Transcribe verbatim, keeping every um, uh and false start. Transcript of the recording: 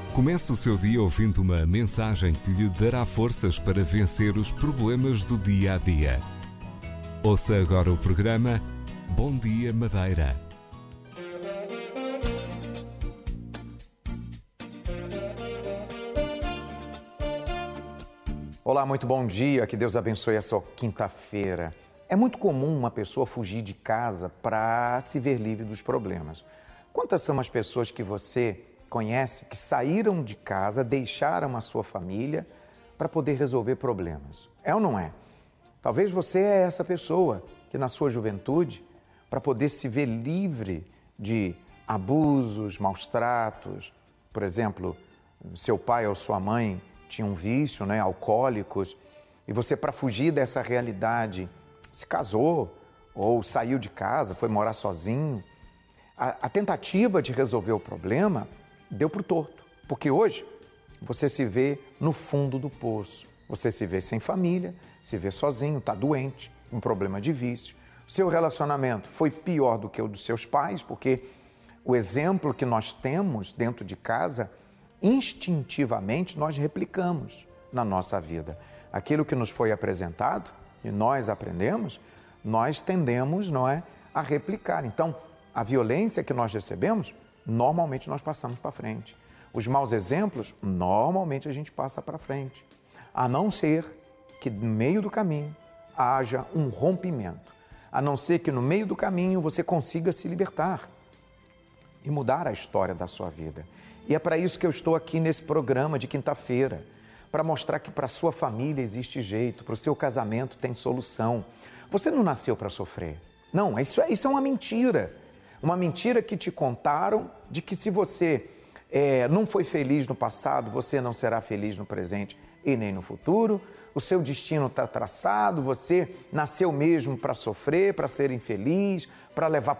Comece o seu dia ouvindo uma mensagem que lhe dará forças para vencer os problemas do dia a dia. Ouça agora o programa Bom Dia Madeira. Olá, muito bom dia, que Deus abençoe a sua quinta-feira. É muito comum uma pessoa fugir de casa para se ver livre dos problemas. Quantas são as pessoas que você conhece que saíram de casa, deixaram a sua família para poder resolver problemas? É ou não é? Talvez você é essa pessoa que na sua juventude, para poder se ver livre de abusos, maus tratos, por exemplo, seu pai ou sua mãe tinham um vício, né, alcoólicos, e você, para fugir dessa realidade, se casou ou saiu de casa, foi morar sozinho. A, a tentativa de resolver o problema deu para o torto, porque hoje você se vê no fundo do poço. Você se vê sem família, se vê sozinho, está doente, um problema de vício. Seu relacionamento foi pior do que o dos seus pais, porque o exemplo que nós temos dentro de casa, instintivamente nós replicamos na nossa vida. Aquilo que nos foi apresentado e nós aprendemos, nós tendemos, não é, a replicar. Então, a violência que nós recebemos, normalmente nós passamos para frente. Os maus exemplos, normalmente a gente passa para frente. A não ser que no meio do caminho haja um rompimento. A não ser que no meio do caminho você consiga se libertar e mudar a história da sua vida. E é para isso que eu estou aqui nesse programa de quinta-feira, para mostrar que para a sua família existe jeito, para o seu casamento tem solução. Você não nasceu para sofrer. Não, isso é, isso é uma mentira. Uma mentira que te contaram de que se você é, não foi feliz no passado, você não será feliz no presente e nem no futuro. O seu destino está traçado, você nasceu mesmo para sofrer, para ser infeliz, para levar